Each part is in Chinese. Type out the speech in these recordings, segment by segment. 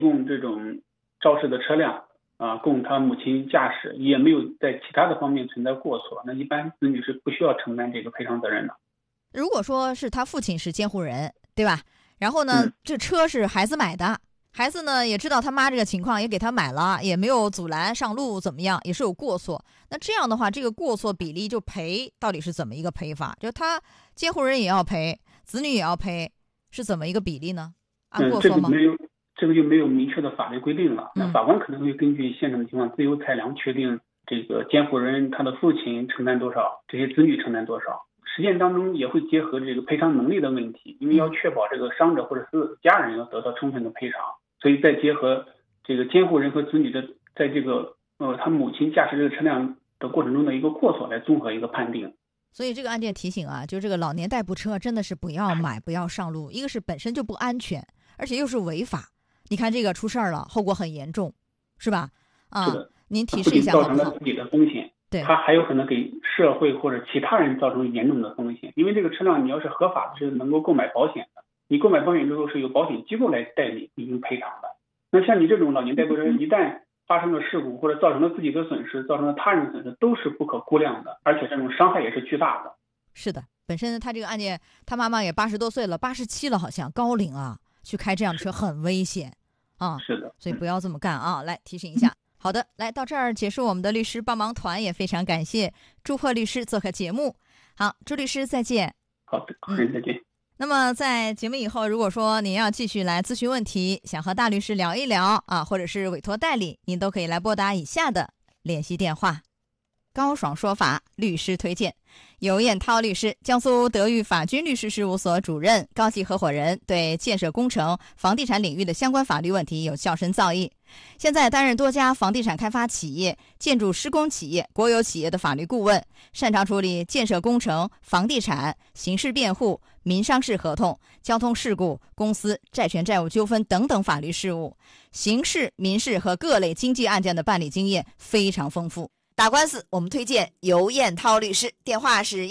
供这种肇事的车辆供他母亲驾驶，也没有在其他的方面存在过错，那一般子女是不需要承担这个赔偿责任的。 如果说是他父亲是监护人，对吧？然后呢，这车是孩子买的，孩子呢也知道他妈这个情况，也给他买了，也没有阻拦上路怎么样，也是有过错。那这样的话，这个过错比例就赔到底是怎么一个赔法？就他监护人也要赔，子女也要赔，是怎么一个比例呢？按过错吗？ 这个就没有明确的法律规定了。那法官可能会根据现场的情况自由裁量，确定这个监护人他的父亲承担多少，这些子女承担多少。实践当中也会结合这个赔偿能力的问题，因为要确保这个伤者或者是家人要得到充分的赔偿，所以再结合这个监护人和子女的在这个他母亲驾驶这个车辆的过程中的一个过错来综合一个判定。 所以这个案件提醒啊，就这个老年代步车真的是不要买，不要上路。一个是本身就不安全，而且又是违法。你看这个出事儿了，后果很严重，是吧？ 是的， 您提示一下好不好？ 造成了自己的风险。 对， 它还有可能给社会或者其他人造成严重的风险，因为这个车辆你要是合法的是能够购买保险的，你购买保险之后是由保险机构来代理进行赔偿的。那像你这种老年代步车，一旦发生了事故或者造成了自己的损失，造成了他人的损失，都是不可估量的，而且这种伤害也是巨大的。 是的，本身他这个案件，他妈妈也80多岁了，87了好像，高龄啊，去开这样的车很危险啊。 是的， 所以不要这么干啊！来提醒一下。好的，来到这儿结束我们的律师帮忙团，也非常感谢朱贺律师做客节目。好，朱律师再见。 好的，再见。 那么在节目以后，如果说您要继续来咨询问题，想和大律师聊一聊啊，或者是委托代理，您都可以来拨打以下的联系电话。高爽说法律师推荐，尤彦涛律师，江苏德裕法军律师事务所主任、高级合伙人，对建设工程、房地产领域的相关法律问题有较深造诣。现在担任多家房地产开发企业、建筑施工企业、国有企业的法律顾问，擅长处理建设工程、房地产、刑事辩护、民商事合同、交通事故、公司债权债务纠纷等等法律事务，刑事、民事和各类经济案件的办理经验非常丰富。打官司我们推荐尤彦涛律师，电话是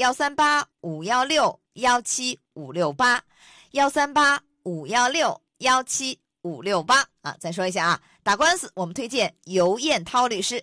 138-516-17568，138-516-17568啊，再说一下啊，打官司我们推荐尤彦涛律师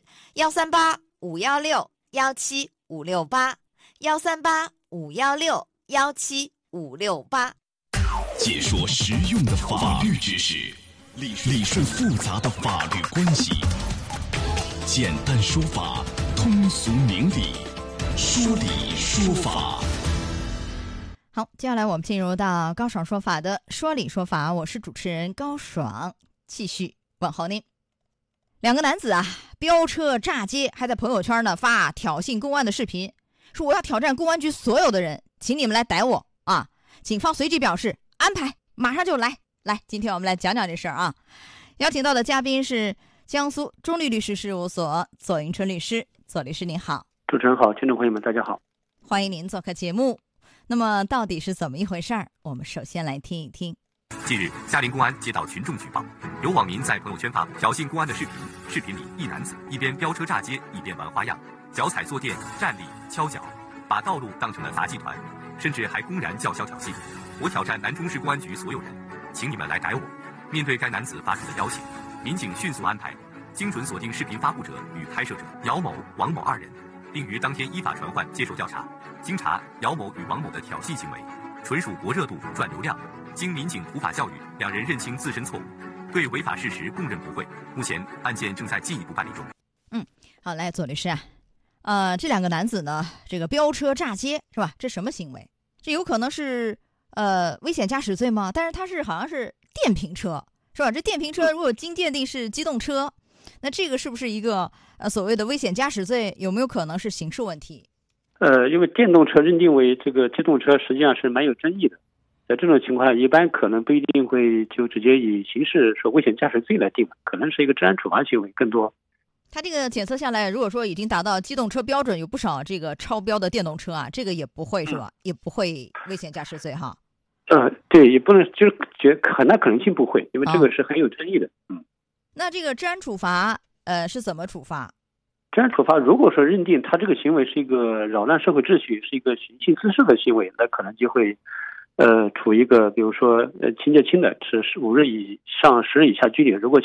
，138-516-17568，138-516-17568， 解说实用的法律知识，理顺复杂的法律关系，简单说法，通俗明理，说理说法。 好，接下来我们进入到高爽说法的说理说法，我是主持人高爽，继续问候您。两个男子啊，飙车炸街，还在朋友圈呢发挑衅公安的视频，说我要挑战公安局所有的人，请你们来逮我啊！警方随即表示安排，马上就来。来，今天我们来讲讲这事儿啊。邀请到的嘉宾是江苏中律律师事务所左迎春律师，左律师您好。 主持人好，听众朋友们大家好， 欢迎您做客节目。那么到底是怎么一回事儿？我们首先来听一听。 近日，嘉陵公安接到群众举报，有网民在朋友圈发挑衅公安的视频，视频里一男子一边飙车炸街，一边玩花样，脚踩坐垫、站立、敲脚，把道路当成了杂技团，甚至还公然叫嚣挑衅。我挑战南中市公安局所有人，请你们来逮我。面对该男子发出的要挟，民警迅速安排，精准锁定视频发布者与拍摄者姚某、王某二人，并于当天依法传唤接受调查。经查，姚某与王某的挑衅行为纯属博热度、赚流量。经民警普法教育，两人认清自身错误，对违法事实供认不讳。目前案件正在进一步办理中。 好，来左律师啊，这两个男子呢，这个飙车炸街是吧？这什么行为？这有可能是危险驾驶罪吗？但是它是好像是电瓶车是吧？这电瓶车如果经鉴定是机动车，那这个是不是一个所谓的危险驾驶罪？有没有可能是刑事问题？ 因为电动车认定为这个机动车，实际上是蛮有争议的。在这种情况下，一般可能不一定会就直接以刑事说危险驾驶罪来定，可能是一个治安处罚行为更多。 他这个检测下来，如果说已经达到机动车标准，有不少这个超标的电动车啊，这个也不会是吧？也不会危险驾驶罪哈。 对，也不能就是很大可能性不会，因为这个是很有争议的。 那这个治安处罚是怎么处罚？ 治安处罚如果说认定他这个行为是一个扰乱社会秩序，是一个寻衅滋事的行为，那可能就会处一个比如说情节轻的是5日以上10日以下拘留，如果